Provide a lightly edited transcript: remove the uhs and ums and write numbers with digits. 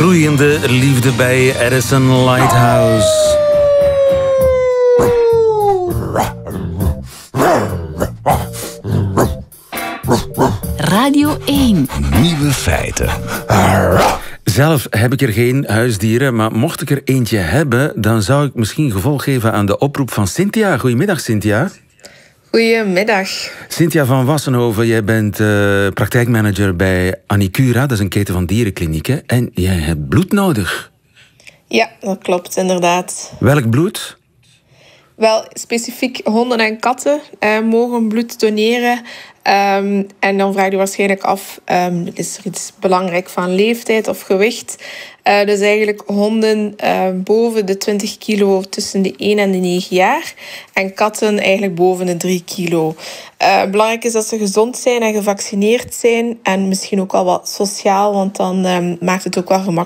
Groeiende liefde bij Addison Lighthouse. Radio 1. Nieuwe feiten. Zelf heb ik er geen huisdieren, maar mocht ik er eentje hebben, dan zou ik misschien gevolg geven aan de oproep van Cynthia. Goedemiddag, Cynthia. Goedemiddag. Cynthia van Wassenhoven, jij bent praktijkmanager bij Anicura, dat is een keten van dierenklinieken. En jij hebt bloed nodig. Ja, dat klopt inderdaad. Welk bloed? Wel, specifiek honden en katten mogen bloed doneren. En dan vraag je waarschijnlijk af, is er iets belangrijk van leeftijd of gewicht? Dus eigenlijk honden boven de 20 kilo tussen de 1 en de 9 jaar. En katten eigenlijk boven de 3 kilo. Belangrijk is dat ze gezond zijn en gevaccineerd zijn. En misschien ook al wat sociaal, want dan maakt het ook wel gemakkelijker